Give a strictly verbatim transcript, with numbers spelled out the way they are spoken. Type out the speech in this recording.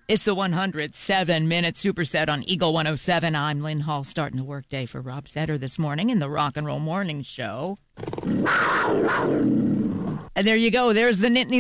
It's the one hundred seven minute superset on Eagle one oh seven. I'm Lynn Hall, starting the workday for Rob Setter this morning in the Rock and Roll Morning Show. And there you go. There's the Nittany